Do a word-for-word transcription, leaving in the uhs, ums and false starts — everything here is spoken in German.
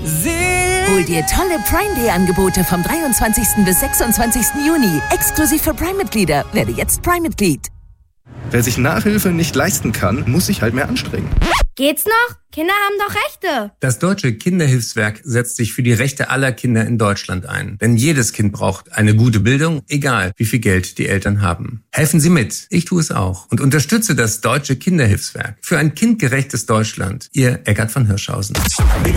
Hol dir tolle Prime Day Angebote vom dreiundzwanzigsten bis sechsundzwanzigsten Juni. Exklusiv für Prime-Mitglieder. Werde jetzt Prime-Mitglied. Wer sich Nachhilfe nicht leisten kann, muss sich halt mehr anstrengen. Geht's noch? Kinder haben doch Rechte. Das Deutsche Kinderhilfswerk setzt sich für die Rechte aller Kinder in Deutschland ein. Denn jedes Kind braucht eine gute Bildung, egal wie viel Geld die Eltern haben. Helfen Sie mit. Ich tue es auch. Und unterstütze das Deutsche Kinderhilfswerk für ein kindgerechtes Deutschland. Ihr Eckart von Hirschhausen.